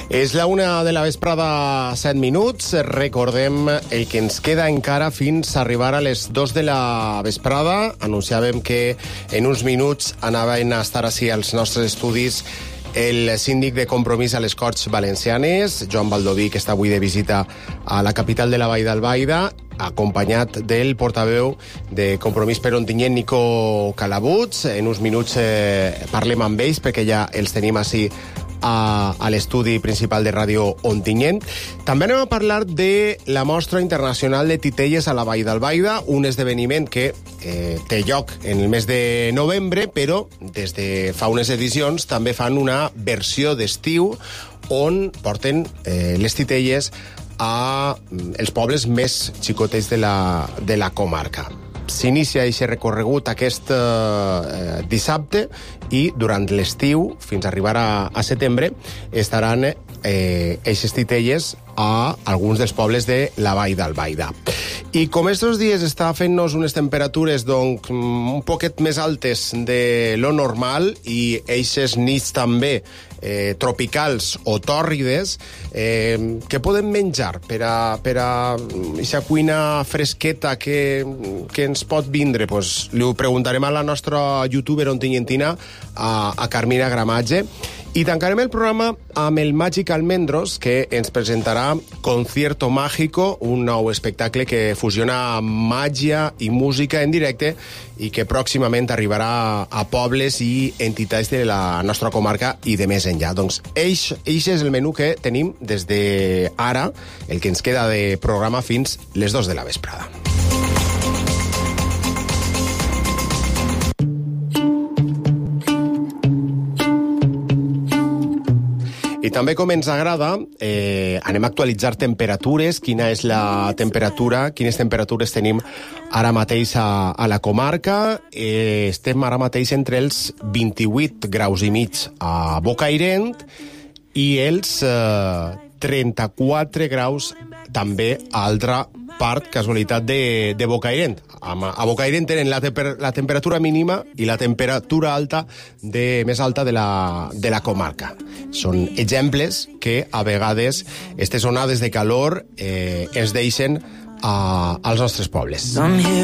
És la 1 de la vesprada, 7 minuts. Recordem el que ens queda encara fins a arribar a les 2 de la vesprada. Anunciàvem que en uns minuts anaven a estar així als nostres estudis el síndic de Compromís a les Corts Valencianes, Joan Baldoví, que està avui de visita a la capital de la Vall d'Albaida, acompanyat del portaveu de Compromís per Ontinyent, Nico Calabuig. En uns minuts parlem amb ells, perquè ja els tenim així a l'estudi principal de Ràdio Ontinyent. També anem a parlar de la Mostra Internacional de Titelles a la Vall d'Albaida, un esdeveniment que té lloc en el mes de novembre, però des de fa unes edicions també fan una versió d'estiu on porten les titelles a els pobles més xicotets de la comarca. S'inicia aquest recorregut aquest dissabte i durant l'estiu, fins a arribar a setembre, estaran eixes titelles a alguns dels pobles de la Vall d'Albaida. I com estos dies està fent-nos unes temperatures doncs, un poquet més altes de lo normal i eixes nits també tropicals o tòrrides, què podem menjar per a aquesta cuina fresqueta que ens pot vindre? Pues, li ho preguntarem a la nostra youtuber ontinyentina, a Carmina Gramatge. I tancarem el programa amb el Màgic Almendros, que ens presentarà Concierto Mágico, un nou espectacle que fusiona màgia i música en directe i que pròximament arribarà a pobles i entitats de la nostra comarca i de més enllà. Doncs eix és el menú que tenim des d'ara, el que ens queda de programa fins les 2 de la vesprada. I també, com ens agrada, anem a actualitzar temperatures, quines temperatures tenim ara mateix a la comarca. Estem ara mateix entre els 28 graus i mig a Bocairent i els 34 graus també a altra part, casualitat de Bocairent. A Bocairent tenen la temperatura mínima i la temperatura més alta de la comarca. Són exemples que a vegades aquestes onades de calor ens deixen als nostres pobles.